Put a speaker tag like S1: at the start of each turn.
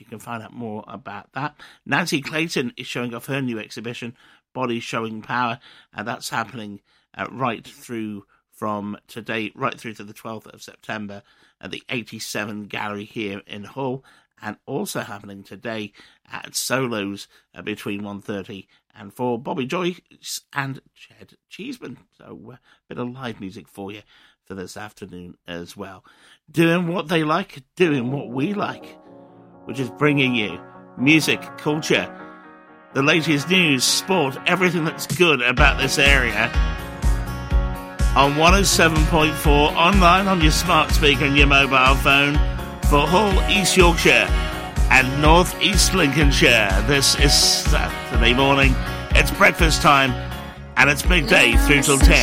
S1: can find out more about that. Nancy Clayton is showing off her new exhibition, Body Showing Power, and that's happening right through from today, right through to the 12th of September at the 87 Gallery here in Hull, and also happening today at Solos between 1:30 and 4. Bobby Joyce and Jed Cheeseman. So a bit of live music for you for this afternoon as well. Doing what they like, doing what we like, which is bringing you music, culture, the latest news, sport, everything that's good about this area on 107.4, online on your smart speaker and your mobile phone for Hull, East Yorkshire and North East Lincolnshire. This is Saturday morning. It's breakfast time and it's midday through till 10.